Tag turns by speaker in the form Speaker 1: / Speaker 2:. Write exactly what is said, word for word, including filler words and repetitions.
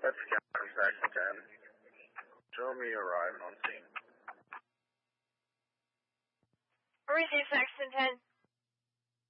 Speaker 1: That's Captain Saxon ten. Show me arriving on scene.
Speaker 2: Receive Saxon ten.